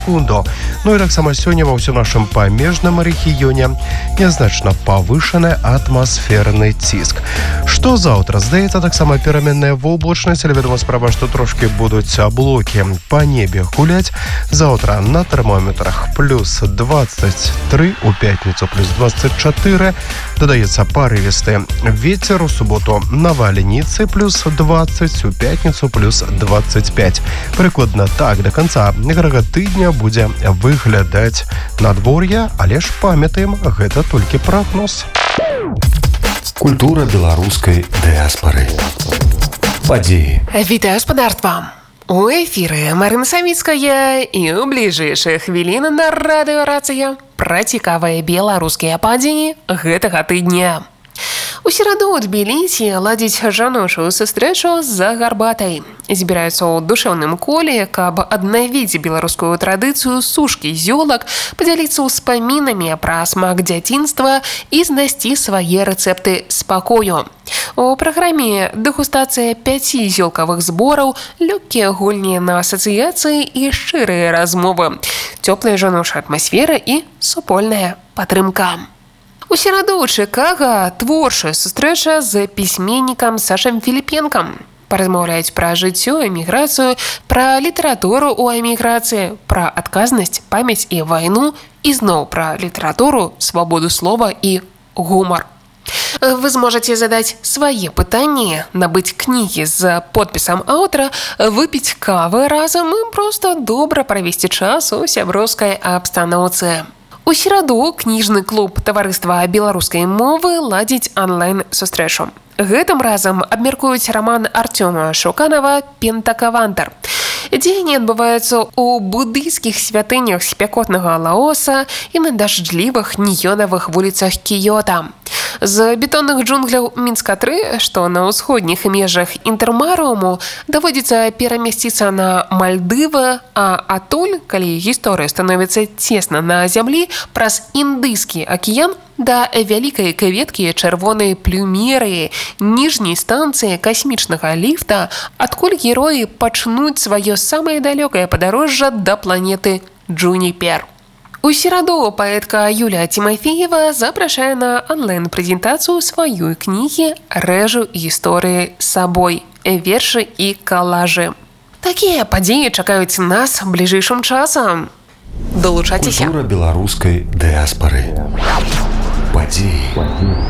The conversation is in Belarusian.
секунду. Ну і таксама сёння ва ўсё нашым памежным рэгіёне нязначна павышаны атмасферны ціск. Што заўтра? Здаецца, таксама пераменная воблачнасць, але вядома справа, што трошкі будуць аблокі па небе гуляць. Заўтра на тэрмометрах плюс 23, у пятніцу плюс 24, дадаецца парывісты вецер, у суботу навальніцы плюс 20, у пятніцу плюс 25. Прыкладна так да канца гэтага тыдня будзе выглядаць надвор'е, але ж памятаем, гэта толькі прагноз. Культура беларускай дыяспары. Падзеі. Вітаю спадарства! У эфіры Марына Савіцкая і ў бліжэйшыя хвіліны на радыёрацыя пра цікавыя беларускія падзеі гэтага тыдня. У сераду ў Тбілісі ладзіць жаночую сустрэчу за гарбатай. Збіраюцца ў душэўным коле, каб аднавіць беларускую традыцыю сушкі зёлак, падзяліцца ўспамінамі пра смак дзяцінства і знайсці свае рэцэпты спакою. У праграме дэгустацыя 5 зёлкавых збораў, лёгкія гульні на асацыяцыі і шчырыя размовы, цёплая жаночая атмасфера і супольная падтрымка. У сераду ў Чыкага творчая сустрэча з пісьменнікам Сашам Філіпенкам. Паразмаўляюць пра жыццё, эміграцыю, пра літаратуру ў эміграцыі, пра адказнасць, памяць і вайну, і зноў пра літаратуру, свабоду слова і гумар. Вы зможаце задаць свае пытанні, набыць кнігі з подпісам аўтара, выпіць кавы разам і проста добра правесці час у сяброўскай абстаноўцы. У сераду кніжны клуб таварыства беларускай мовы ладзіць онлайн-сустрэчу. Гэтым разам абмяркуюць раман Артёма Шуканава «Пентакавантар». Дзеянне адбываецца ў будыйскіх святынях спякотнага Лаоса і на дажджлівых неёнавых вуліцах Кіёта. З бетонных джунгляў Мінска-3, што на ўсходніх межах інтэрмарыуму, даводзіцца перамясціцца на Мальдывы, а адтуль, калі гісторыя становіцца цесна на зямлі, праз Індыйскі акіян да вялікай кветкі чырвонай плюмерыі, ніжняй станцыі касмічнага ліфта, адкуль героі пачнуць сваё самае далёкае падарожжа да планеты Джуніпер. У сераду паэтка Юлія Тимофеева запрашае на онлайн-прэзентацыю сваёй кнігі «Рэжу гісторыі сабой. Вершы і калажы». Такія падзеі чакаюць нас бліжэйшым часам. Далучайцеся. Культура беларускай дыяспары. Падзеі.